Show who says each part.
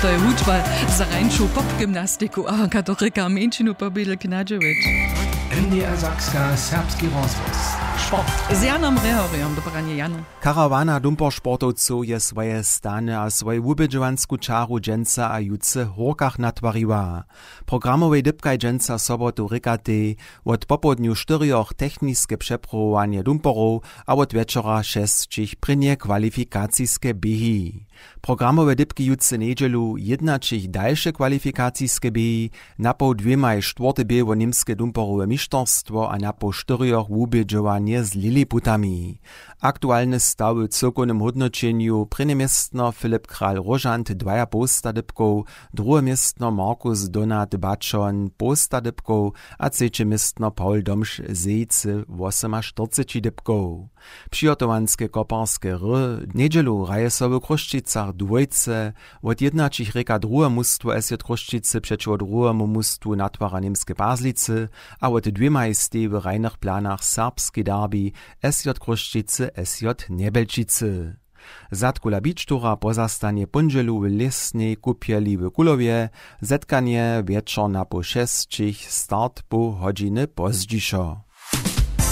Speaker 1: to je hudba za rańszą popgymnastiku, a Katarzyna Męčinu pobili Knađević.
Speaker 2: MDR Sakska serbski rozvoz. Sport.
Speaker 1: Z Janom Rehoriom, dobranie Janu.
Speaker 3: Karawana dumpersportowców je swoje stany a swoje wubydżowansku czaru dżęca a juce horkach natwariła. Programowej dybkaj dżęca sobotu rykatej, od popodniu 4 techniskie przeprowanie dumperów, a od wieczora 6 prynie kwalifikacijskie biegi. Programowe dybki juce niedzielu jednačich dalsze kwalifikacijskie biegi, napo 2,4 biewo niemskie dumperowe mistrzostwo a napo 4 wubydżowanie z Lilliputami. Aktualne stawy w cyrkownym hodnoczeniu prynne miestno Filip Kral-Rožant 2 posta dybków, drugie miestno Markus Donat Baczon posta dybków, a trzecie miestno Paul Domsch-Zejce 48 dybków. Przygotowanskie koparskie ry niedzielu raje sobie w Kruščicach dwójce, od jednačich reka drugie mustwo SJ Kruščice przeciwko drugiemu mustwu natwara niemskie Baslice, a od 2 w rajnych planach serbskie derby SJ Kruščice SJ Nebelčice. Zatkula bičtura pozastanie pondzielu w Lesnej Kupieli w Kulowie, zetkanie wieczorna po 6, start po godziny pozdziszo.